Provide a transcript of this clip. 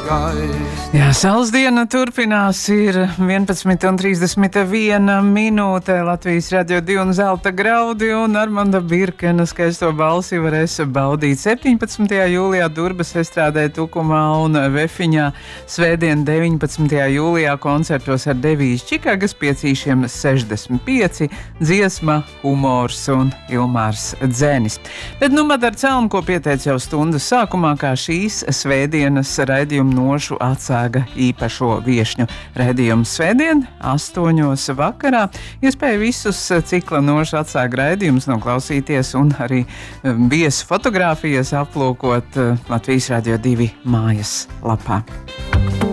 Jā, saules diena turpinās, ir 11:31 minūte. Latvijas Radio 2 un Zelta graudi un Armanda Birkena skaisto balsi varēs baudīt 17. jūlijā Durbas estrādē Tukumā un Vefiņā. Svētdien 19. jūlijā koncertos ar devīzi Čikagas piecīšiem 65, dziesma, humors un Ilmārs Dzenis. Bet nu Madara Celma, ko pieteica jau stundas sākumā, kā šīs svētdienas raidījumu nošu atsāga īpašo viešņu. Raidījums svētdien 8 vakarā. Iespēja visus cikla nošu atsāga raidījumus noklausīties un arī viesu fotogrāfijas aplūkot Latvijas Radio 2 mājas lapā.